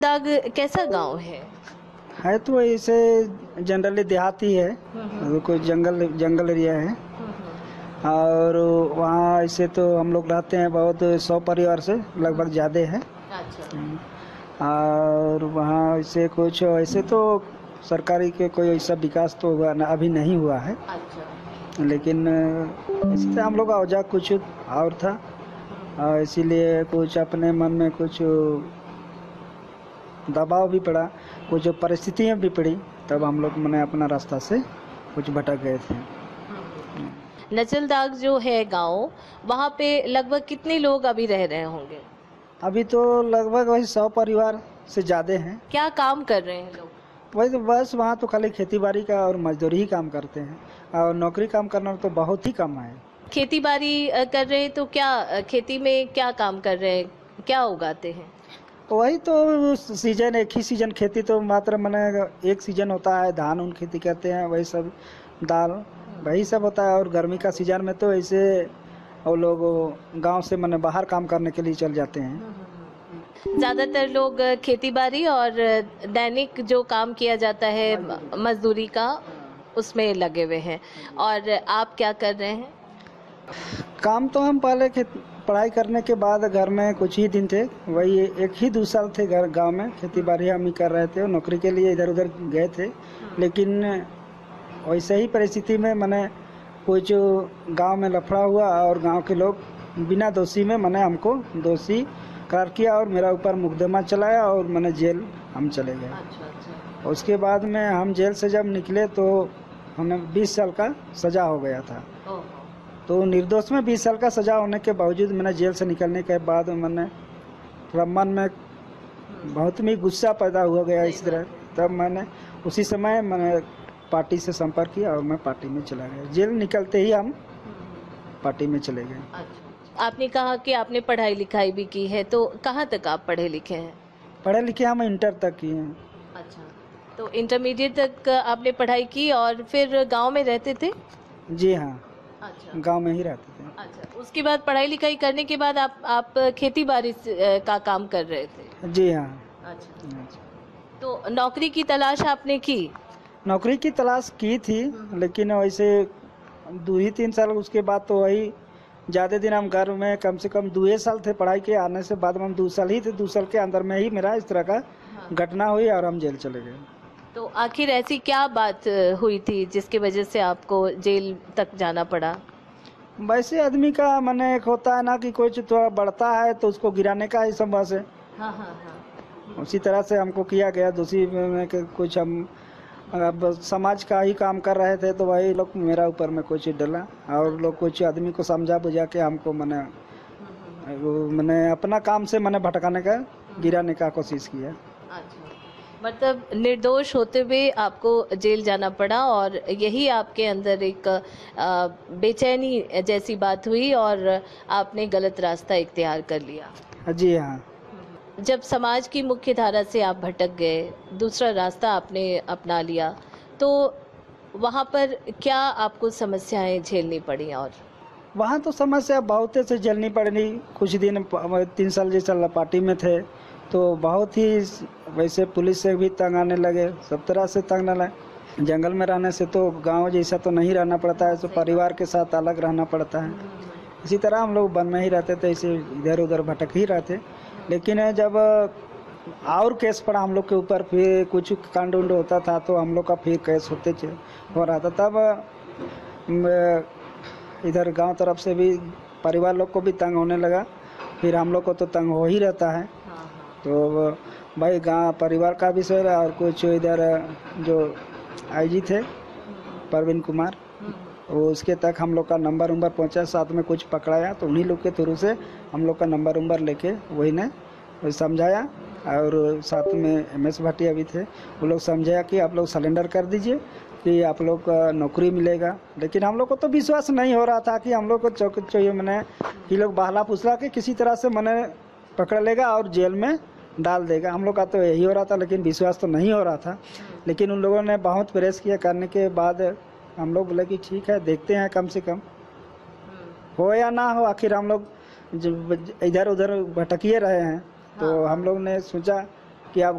दाग कैसा गांव है? तो ऐसे जनरली देहाती है। कोई जंगल जंगल एरिया है। और वहाँ ऐसे तो हम लोग रहते हैं बहुत 100 परिवार से लगभग ज़्यादा है। अच्छा। और वहाँ ऐसे कुछ ऐसे तो सरकारी के कोई ऐसा विकास तो हुआ ना, अभी नहीं हुआ है। अच्छा। लेकिन इससे हम लोग का औजा कुछ और था, और इसीलिए कुछ अपने मन में कुछ दबाव भी पड़ा, कुछ परिस्थितियाँ भी पड़ी, तब हम लोग मैंने अपना रास्ता से कुछ भटक गए थे। नचलदाग जो है गांव, वहाँ पे लगभग कितने लोग अभी रह रहे होंगे? अभी तो लगभग वही 100 परिवार से ज़्यादा हैं। क्या काम कर रहे हैं लोग? वही तो बस वहाँ तो खाली खेती बाड़ी का और मजदूरी ही काम करते हैं, और नौकरी काम करना तो बहुत ही कम है। खेती बाड़ी कर रहे हैं तो क्या खेती में क्या काम कर रहे हैं, क्या उगाते हैं? वही तो सीजन, एक ही सीजन खेती तो मात्र मैंने एक सीजन होता है, धान उन खेती करते हैं, वही सब दाल वही सब होता है। और गर्मी का सीजन में तो ऐसे वो लोग गांव से मैंने बाहर काम करने के लिए चल जाते हैं। ज्यादातर लोग खेती बाड़ी और दैनिक जो काम किया जाता है मजदूरी का, उसमें लगे हुए हैं। और आप क्या कर रहे हैं? काम तो हम पहले पढ़ाई करने के बाद घर में कुछ ही दिन थे, वही 1 ही 2 साल थे घर गांव में, खेती बाड़ी हम ही कर रहे थे और नौकरी के लिए इधर उधर गए थे। लेकिन वैसे ही परिस्थिति में मैंने कुछ गांव में लफड़ा हुआ और गांव के लोग बिना दोषी में मैंने हमको दोषी करार किया और मेरा ऊपर मुकदमा चलाया और मैंने जेल हम चले गए। अच्छा। उसके बाद में हम जेल से जब निकले तो हमें 20 साल का सज़ा हो गया था। तो निर्दोष में 20 साल का सज़ा होने के बावजूद मैंने जेल से निकलने के बाद मैंने थोड़ा मन में बहुत में गुस्सा पैदा हुआ गया इस तरह। तब मैंने उसी समय मैंने पार्टी से संपर्क किया और मैं पार्टी में चला गया। जेल निकलते ही हम पार्टी में चले गए। अच्छा। आपने कहा कि आपने पढ़ाई लिखाई भी की है, तो कहाँ तक आप पढ़े लिखे हैं? पढ़े लिखे हम इंटर तक किए हैं। अच्छा। तो इंटरमीडिएट तक आपने पढ़ाई की और फिर गांव में रहते थे? जी हाँ, अच्छा। गांव में ही रहते थे। अच्छा, उसके बाद पढ़ाई लिखाई करने के बाद आप खेती बाड़ी का काम कर रहे थे? जी हाँ। अच्छा। तो नौकरी की तलाश आपने की? नौकरी की तलाश की थी, लेकिन वैसे 2 ही 3 साल उसके बाद तो वही ज़्यादा दिन हम घर में कम से कम 2 साल थे पढ़ाई के आने से बाद में, हम 2 साल ही थे। 2 साल के अंदर में ही मेरा इस तरह का घटना हुई और हम जेल चले गए। तो आखिर ऐसी क्या बात हुई थी जिसकी वजह से आपको जेल तक जाना पड़ा? वैसे आदमी का मन एक होता है ना कि कुछ थोड़ा बढ़ता है तो उसको गिराने का ही सब बस है। हाँ हाँ हाँ। उसी तरह से हमको किया गया। दूसरी में कि कुछ हम अब समाज का ही काम कर रहे थे तो वही लोग मेरा ऊपर में कुछ डला और लोग कुछ आदमी को समझा बुझा के हमको मैंने अपना काम से मैंने भटकाने का, गिराने का कोशिश किया। अच्छा, मतलब निर्दोष होते हुए आपको जेल जाना पड़ा और यही आपके अंदर एक बेचैनी जैसी बात हुई और आपने गलत रास्ता इख्तियार कर लिया। जी हाँ। जब समाज की मुख्य धारा से आप भटक गए, दूसरा रास्ता आपने अपना लिया, तो वहाँ पर क्या आपको समस्याएं झेलनी पड़ी? और वहाँ तो समस्या बहुत से झेलनी पड़ी। कुछ दिन 3 साल जैसा पार्टी में थे तो बहुत ही वैसे पुलिस से भी तंग आने लगे, सब तरह से तंग आने लगे। जंगल में रहने से तो गांव जैसा तो नहीं रहना पड़ता है, तो परिवार के साथ अलग रहना पड़ता है। इसी तरह हम लोग वन में ही रहते थे, इसे इधर उधर भटक ही रहते। लेकिन जब और केस पड़ा हम लोग के ऊपर, फिर कुछ कांड उंड होता था तो हम लोग का फिर केस होते हो रहा था। तब इधर गांव तरफ से भी परिवार लोग को भी तंग होने लगा, फिर हम लोग को तो तंग हो ही रहता है। तो भाई गांव परिवार का विषय रहा और कुछ इधर जो आईजी थे परवीन कुमार, वो उसके तक हम लोग का नंबर पहुंचा, साथ में कुछ पकड़ाया तो उन्हीं लोग के थ्रू से हम लोग का नंबर लेके वही ने समझाया। और साथ में MS भाटिया भी थे, वो लोग समझाया कि आप लोग सरेंडर कर दीजिए कि आप लोग का नौकरी मिलेगा। लेकिन हम लोग को तो विश्वास नहीं हो रहा था कि हम लोग को चाहिए मैंने ये लोग बहला फुसला के किसी तरह से मैंने पकड़ लेगा और जेल में डाल देगा, हम लोग का तो यही हो रहा था। लेकिन विश्वास तो नहीं हो रहा था। लेकिन उन लोगों ने बहुत प्रेस किया, करने के बाद हम लोग बोले कि ठीक है देखते हैं, कम से कम हो या ना हो, आखिर हम लोग इधर उधर भटकिए रहे हैं। तो हम लोग ने सोचा कि आप